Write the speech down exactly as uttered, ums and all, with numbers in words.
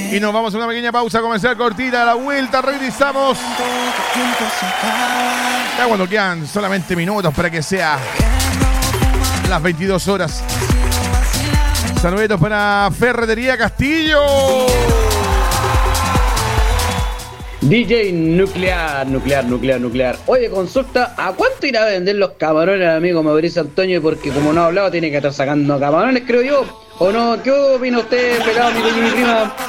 Y nos vamos a una pequeña pausa comercial cortita. A la vuelta regresamos. Ya cuando quedan solamente minutos para que sea las veintidós horas. Saluditos para Ferretería Castillo. D J Nuclear, Nuclear, Nuclear, Nuclear. Oye, consulta, ¿a cuánto irá a vender los camarones al amigo Mauricio Antonio? Porque como no ha hablado, tiene que estar sacando camarones, creo yo. ¿O no? ¿Qué opina usted, pelado, amigo y mi prima?